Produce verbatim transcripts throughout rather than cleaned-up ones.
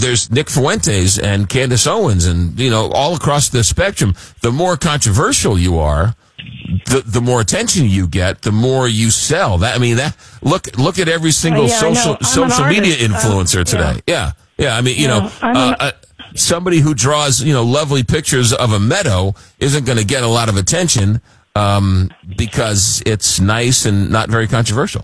there's Nick Fuentes and Candace Owens and, you know, all across the spectrum. The more controversial you are, the the more attention you get, the more you sell. That I mean, that look look at every single Uh, yeah, I social know. I'm social an media artist. influencer Um, today. Yeah. yeah, yeah. I mean, you Yeah, know, I'm uh, an- uh, somebody who draws, you know, lovely pictures of a meadow isn't going to get a lot of attention um, because it's nice and not very controversial.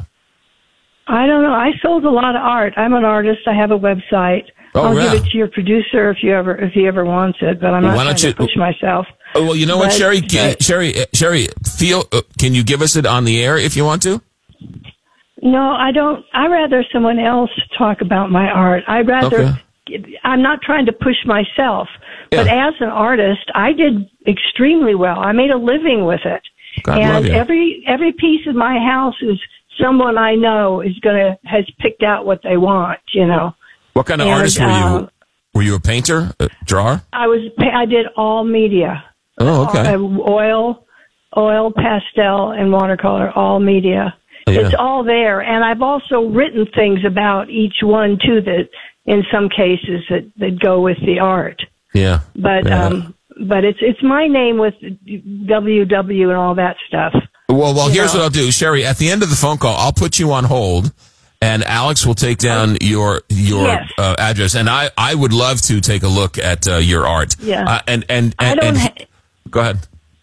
I don't know. I sold a lot of art. I'm an artist. I have a website. Oh, I'll yeah. give it to your producer if you ever if he ever wants it. But I'm not Why trying don't you- to push myself. Oh, well, you know what, But- Sherry? Can, but- Sherry, uh, Sherry, feel? Uh, can you give us it on the air if you want to? No, I don't. I rather someone else talk about my art. I'd rather. I'm not trying to push myself, but Yeah. as an artist, I did extremely well. I made a living with it, God and love you. every every piece of my house is someone I know is gonna has picked out what they want. You know, What kind of And, artist were you? um, Were you a painter, a drawer? I was I did all media. Oh, okay. Uh, oil, oil, pastel, and watercolor, all media. Yeah. It's all there. And I've also written things about each one, too, that in some cases that, that go with the art. Yeah. But Yeah. um, but it's it's my name with W W and all that stuff. Well, well, you here's know. what I'll do, Sherry. At the end of the phone call, I'll put you on hold, and Alex will take down your your Yes. uh, address, and I, I would love to take a look at uh, your art. Yeah. Uh, and and I and, don't and ha- go ahead.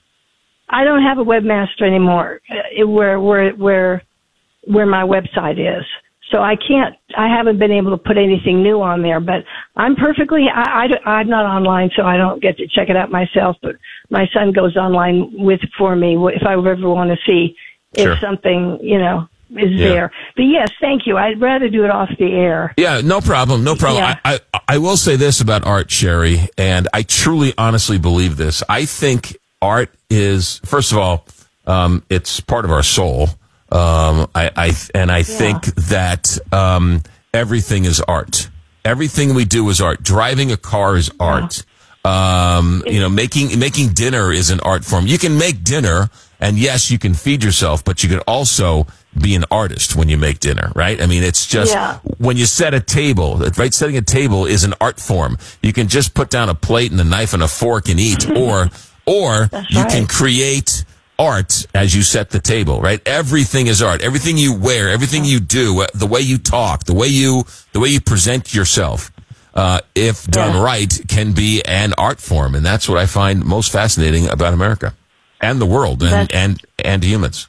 I don't have a webmaster anymore uh, it- where where where where my website is. So I can't, I haven't been able to put anything new on there, but I'm perfectly, I, I, I'm not online, so I don't get to check it out myself, but my son goes online with, for me if I ever want to see Sure. if something, you know, is Yeah. there. But yes, thank you. I'd rather do it off the air. Yeah, no problem, no problem. Yeah. I, I I will say this about art, Sherry, and I truly, honestly believe this. I think art is, first of all, um, it's part of our soul. Um, I, I and I think that um, everything is art. Everything we do is art. Driving a car is art. Um, you know, making making dinner is an art form. You can make dinner, and yes, you can feed yourself, but you can also be an artist when you make dinner, right? I mean, it's just Yeah. when you set a table, right? Setting a table is an art form. You can just put down a plate and a knife and a fork and eat, or or you right. can create art as you set the table, right? Everything is art. Everything you wear, everything you do, uh, the way you talk, the way you the way you present yourself, uh, if done Yeah. right, can be an art form, and that's what I find most fascinating about America and the world and That's- and and humans.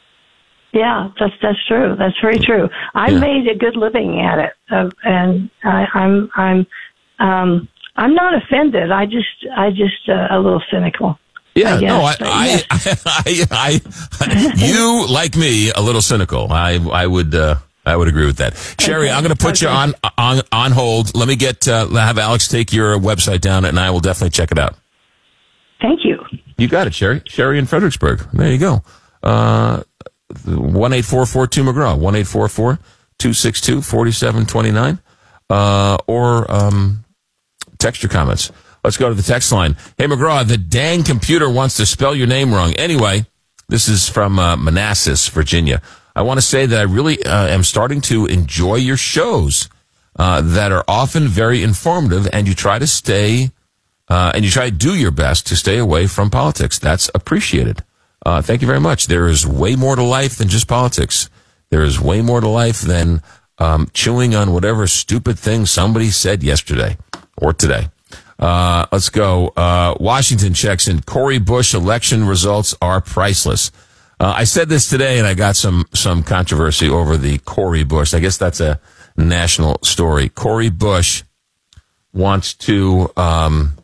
Yeah, that's that's true. That's very true. I Yeah. made a good living at it, uh, and I, I'm I'm um, I'm not offended. I just I just uh, a little cynical. Yeah, I guess, no, I, but I, yes. I, I, you like me, a little cynical. I, I would, uh, I would agree with that. Sherry, Okay, I'm going to put you okay. on, on, on hold. Let me get, uh, have Alex take your website down, and I will definitely check it out. Thank you. You got it, Sherry. Sherry in Fredericksburg. There you go. Uh, one eight four four two McGraw. One eight four four two six two four seven two nine. Uh, or um, text your comments. Let's go to the text line. Hey, McGraw, the dang computer wants to spell your name wrong. Anyway, this is from uh, Manassas, Virginia. I want to say that I really uh, am starting to enjoy your shows uh, that are often very informative, and you try to stay, uh, and you try to do your best to stay away from politics. That's appreciated. Uh, thank you very much. There is way more to life than just politics. There is way more to life than um, chewing on whatever stupid thing somebody said yesterday or today. Uh, let's go. Uh, Washington checks in. Cori Bush election results are priceless. Uh, I said this today, and I got some, some controversy over the Cori Bush. I guess that's a national story. Cori Bush wants to, um,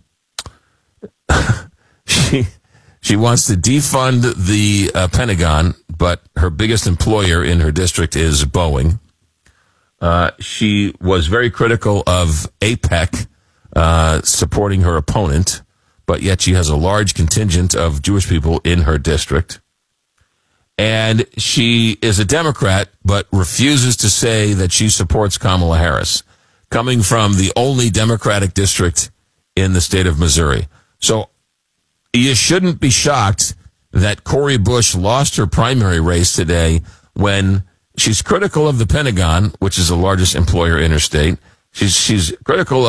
she, she wants to defund the uh, Pentagon, but her biggest employer in her district is Boeing. Uh, she was very critical of AIPAC, Uh, supporting her opponent, but yet she has a large contingent of Jewish people in her district. And she is a Democrat, but refuses to say that she supports Kamala Harris, coming from the only Democratic district in the state of Missouri. So you shouldn't be shocked that Cori Bush lost her primary race today when she's critical of the Pentagon, which is the largest employer in her state. She's, she's critical